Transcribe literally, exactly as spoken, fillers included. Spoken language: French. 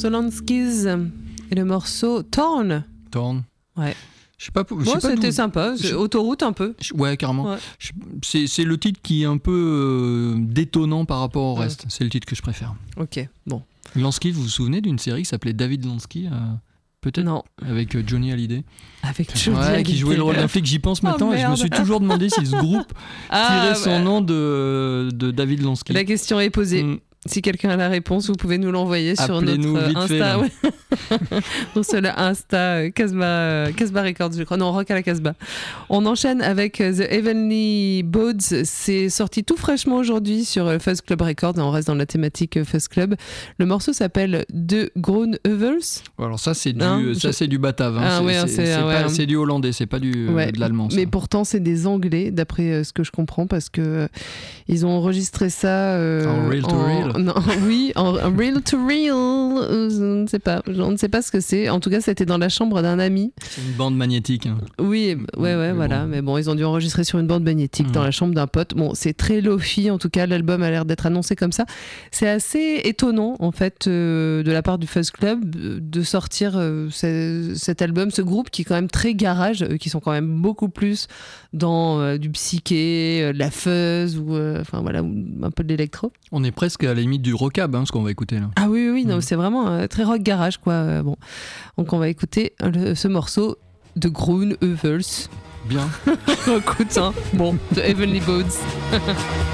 The Lanskys et le morceau Torn. Torn. Ouais. Je sais pas. Je Bon, sais pas c'était d'où... sympa. Je... Autoroute un peu. Ouais, carrément. Ouais. Je... C'est, c'est le titre qui est un peu euh, détonnant par rapport au reste. Ouais. C'est le titre que je préfère. Ok, bon. Lansky, vous vous souvenez d'une série qui s'appelait David Lansky euh, peut-être Non. Avec Johnny Hallyday. Avec Johnny ouais, Hallyday. Qui jouait le rôle d'un flic. J'y pense maintenant oh, et je me suis toujours demandé si ce groupe ah, tirait bah... son nom de, de David Lansky. La question est posée. Mm. Si quelqu'un a la réponse, vous pouvez nous l'envoyer sur Appelez-nous notre vite Insta. Fait, ouais. Sur le Insta Casbah, Casbah Records, je crois. Non, Rock à la Casbah. On enchaîne avec The Heavenly Bodes. C'est sorti tout fraîchement aujourd'hui sur Fuzz Club Records. On reste dans la thématique Fuzz Club. Le morceau s'appelle De Groen Heuvels. Alors ça, c'est du, hein, ça, je... c'est du batave. Hein. Ah, c'est, ouais, c'est, c'est, c'est, ouais, pas, hein. c'est du hollandais, c'est pas du, ouais. euh, de l'allemand. Ça. Mais pourtant, c'est des anglais, d'après ce que je comprends, parce que euh, ils ont enregistré ça euh, en real to en... real. Non, oui, en real to real. Je ne sais pas. Je ne sais pas ce que c'est. En tout cas, c'était dans la chambre d'un ami. C'est une bande magnétique. Hein. Oui, ouais, ouais, mais voilà. Bon. Mais bon, ils ont dû enregistrer sur une bande magnétique mmh. dans la chambre d'un pote. Bon, c'est très lo-fi. En tout cas, l'album a l'air d'être annoncé comme ça. C'est assez étonnant, en fait, euh, de la part du Fuzz Club, de sortir euh, ce, cet album, ce groupe qui est quand même très garage, euh, qui sont quand même beaucoup plus dans euh, du psyché, euh, de la fuzz ou euh, enfin voilà, un peu de l'électro. On est presque à la limite du rockab, hein, ce qu'on va écouter là. Ah oui, oui, non, mmh. c'est vraiment euh, très rock garage, quoi. Euh, bon, donc on va écouter le, ce morceau de Groen Heuvels. Bien. Écoute, hein. Bon, The Heavenly Bodes.